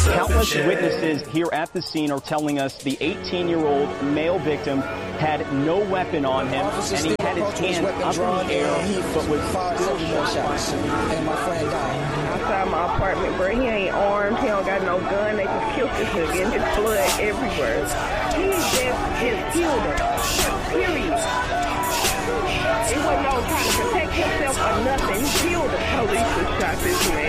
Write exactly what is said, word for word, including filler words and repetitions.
Countless witnesses here at the scene are telling us the eighteen-year-old male victim had no weapon on him, and he had his hand up in the air, but was still shot. And my friend died. Outside my apartment, bro, he ain't armed, he don't got no gun, they just killed this nigga, and his blood everywhere. He just, just killed him, period. It wasn't no trying to protect himself or nothing, he killed him. Police just shot this man.